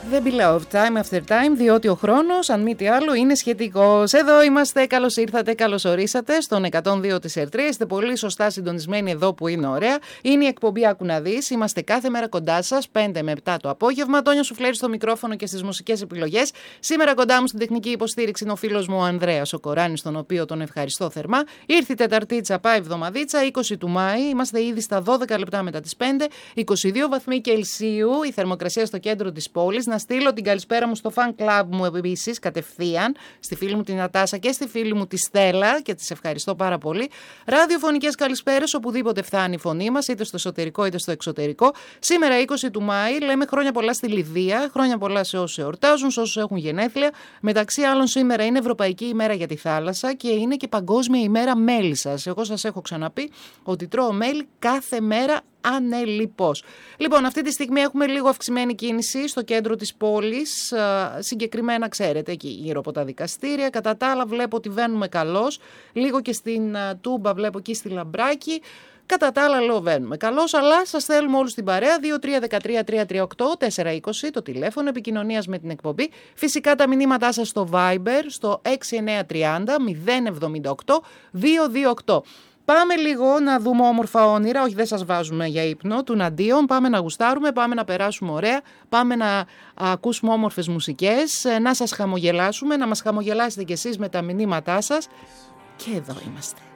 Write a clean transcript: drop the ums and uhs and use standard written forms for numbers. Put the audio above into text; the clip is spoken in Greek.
Δεν below time after time, διότι ο χρόνος, αν μη τι άλλο, είναι σχετικός. Εδώ είμαστε, καλώς ήρθατε, καλώς ορίσατε στον 102 της ΕΡΤΡΙΑ. Είστε πολύ σωστά συντονισμένοι εδώ που είναι ωραία. Είναι η εκπομπή Άκου να δεις. Είμαστε κάθε μέρα κοντά σας, 5 με 7 το απόγευμα. Τόνιο Σουφλέρη στο μικρόφωνο και στις μουσικές επιλογές. Σήμερα κοντά μου στην τεχνική υποστήριξη είναι ο φίλος μου ο Ανδρέας ο Κοράνης, τον οποίο τον ευχαριστώ θερμά. Ήρθε η Τεταρτίτσα, πάει εβδομαδίτσα, 20 του Μάη. Είμαστε ήδη στα 12 λεπτά μετά τις 5, 22 βαθμοί Κελσίου, η θερμοκρασία στο κέντρο της πόλης. Να στείλω την καλησπέρα μου στο fan club μου επίσης, κατευθείαν, στη φίλη μου την Νατάσα και στη φίλη μου τη Στέλλα και τις ευχαριστώ πάρα πολύ. Ραδιοφωνικές καλησπέρες οπουδήποτε φτάνει η φωνή μας, είτε στο εσωτερικό είτε στο εξωτερικό. Σήμερα 20 του Μάη λέμε χρόνια πολλά στη Λιδία, χρόνια πολλά σε όσους εορτάζουν, σε όσους έχουν γενέθλια. Μεταξύ άλλων σήμερα είναι Ευρωπαϊκή ημέρα για τη θάλασσα και είναι και Παγκόσμια ημέρα μέλισσας. Εγώ σας έχω ξαναπεί ότι τρώω μέλι κάθε μέρα ανελιπώς. Λοιπόν, αυτή τη στιγμή έχουμε λίγο αυξημένη κίνηση στο κέντρο της πόλης, συγκεκριμένα ξέρετε εκεί γύρω από τα δικαστήρια. Κατά τα άλλα βλέπω ότι βαίνουμε καλώς, λίγο και στην Τούμπα βλέπω εκεί στη Λαμπράκη. Κατά τα άλλα λέω βαίνουμε καλώς, αλλά σας θέλουμε όλους την παρέα. 2-3-13-338-420 το τηλέφωνο επικοινωνίας με την εκπομπή. Φυσικά τα μηνύματά σας στο Viber στο 6930-078-228. Πάμε λίγο να δούμε όμορφα όνειρα, όχι δεν σας βάζουμε για ύπνο, του Ναντίον. Πάμε να γουστάρουμε, πάμε να περάσουμε ωραία, πάμε να ακούσουμε όμορφες μουσικές, να σας χαμογελάσουμε, να μας χαμογελάσετε κι εσείς με τα μηνύματά σας. Και εδώ είμαστε.